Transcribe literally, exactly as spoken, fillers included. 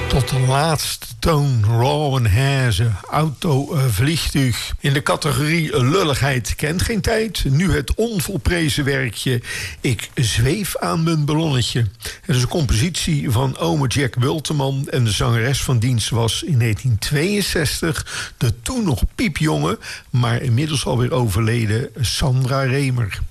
Tot de laatste toon, Raw Haze, autovliegtuig. In de categorie lulligheid kent geen tijd. Nu het onvolprezen werkje Ik zweef aan mijn ballonnetje. Het is een compositie van ome Jack Bulteman. En de zangeres van dienst was in negentien tweeënzestig... de toen nog piepjonge, maar inmiddels alweer overleden Sandra Remer.